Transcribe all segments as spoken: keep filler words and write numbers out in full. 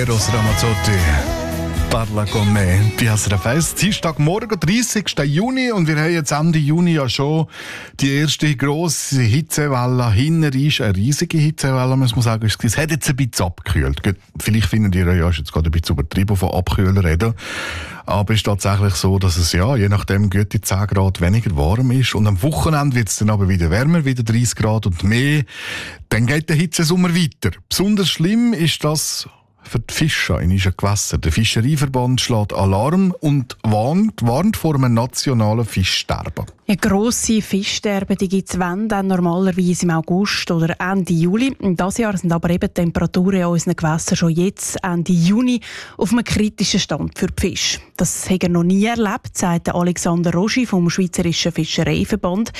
Eros Ramazzotti. Parla con me. Die S R F eins. Dienstagmorgen, dreißigsten Juni. Und wir haben jetzt Ende Juni ja schon die erste grosse Hitzewelle. Hinten ist eine riesige Hitzewelle, muss man sagen. Es hat jetzt ein bisschen abgekühlt. Vielleicht findet ihr ja jetzt gerade ein bisschen übertrieben von Abkühlen reden. Aber es ist tatsächlich so, dass es ja, je nachdem gute zehn Grad weniger warm ist. Und am Wochenende wird es dann aber wieder wärmer, wieder dreißig Grad und mehr. Dann geht der Hitzesommer weiter. Besonders schlimm ist das für die Fischer in unseren Gewässern. Der Fischereiverband schlägt Alarm und warnt, warnt vor einem nationalen Fischsterben. Eine grosse Fischsterben gibt es wenn dann normalerweise im August oder Ende Juli. Dieses Jahr sind aber eben die Temperaturen in unseren Gewässern schon jetzt, Ende Juni, auf einem kritischen Stand für die Fische. Das hat er noch nie erlebt, sagt Alexander Roschi vom Schweizerischen Fischereiverband.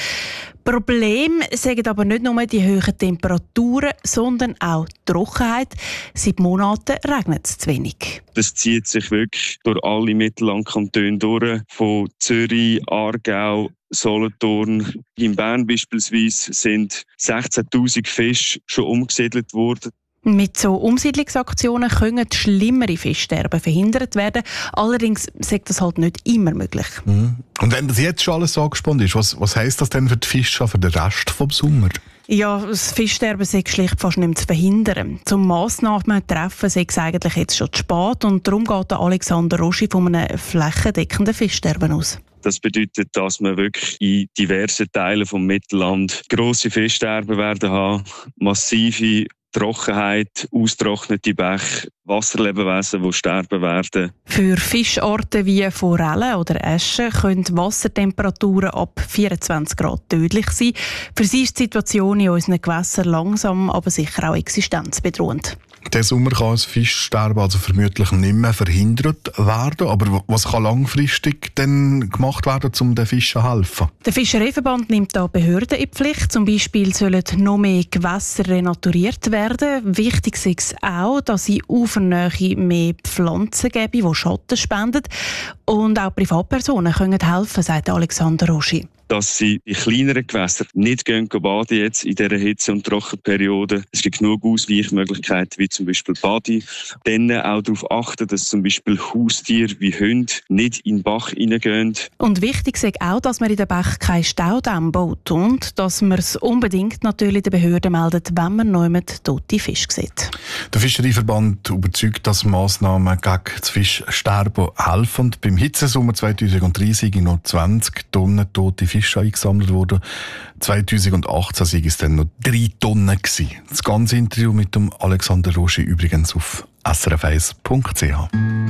Problem sind aber nicht nur die hohen Temperaturen, sondern auch die Trockenheit. Seit Monaten regnet es zu wenig. Das zieht sich wirklich durch alle Mittellandkantone durch, von Zürich, Aargau, Solothurn. In Bern beispielsweise sind sechzehntausend Fische schon umgesiedelt worden. Mit so Umsiedlungsaktionen können schlimmere Fischsterben verhindert werden. Allerdings ist das halt nicht immer möglich. Mhm. Und wenn das jetzt schon alles so angespannt ist, was, was heisst das denn für die Fischer für den Rest vom Sommer? Ja, das Fischsterben sei schlicht fast nicht mehr zu verhindern. Zum Massnahmen treffen sei es eigentlich jetzt schon zu spät. Und darum geht Alexander Roschi von einem flächendeckenden Fischsterben aus. Das bedeutet, dass wir wirklich in diversen Teilen des Mittelland grosse Fischsterben werden haben, massive Trockenheit, austrocknete Bäche, Wasserlebewesen, die sterben werden. Für Fischarten wie Forellen oder Äsche können Wassertemperaturen ab vierundzwanzig Grad tödlich sein. Für sie ist die Situation in unseren Gewässern langsam, aber sicher auch existenzbedrohend. Der Sommer kann das Fischsterben also vermutlich nicht mehr verhindert werden. Aber was kann langfristig denn gemacht werden, um den Fischen zu helfen? Der Fischereiverband nimmt da Behörden in die Pflicht. Zum Beispiel sollen noch mehr Gewässer renaturiert werden. Wichtig ist es auch, dass es auf der Nähe mehr Pflanzen geben, die Schatten spenden. Und auch Privatpersonen können helfen, sagt Alexander Roschi. Dass sie in kleineren Gewässern nicht gehen baden jetzt in dieser Hitze- und Trockenperiode. Es gibt genug Ausweichmöglichkeiten, wie zum Beispiel Badi. Dann auch darauf achten, dass zum Beispiel Haustiere wie Hunde nicht in den Bach hineingehen. Und wichtig ist auch, dass man in den Bach keinen Staudamm baut und dass man es unbedingt natürlich den Behörden meldet, wenn man neu mit tote Fische sieht. Der Fischereiverband überzeugt, dass Massnahmen gegen das Fischsterben helfen. Beim Hitzesommer zwanzig dreißig sind noch zwanzig Tonnen tote Fische eingesammelt worden. zwanzig achtzehn waren es dann noch drei Tonnen gewesen. Das ganze Interview mit dem Alexander Roschi übrigens auf s r f eins punkt c h.